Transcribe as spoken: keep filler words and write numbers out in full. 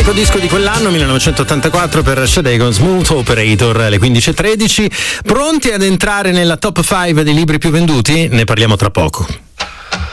Unico disco di quell'anno, millenovecentottantaquattro, per Sade con Smooth Operator, alle quindici e tredici. Pronti ad entrare nella top cinque dei libri più venduti? Ne parliamo tra poco.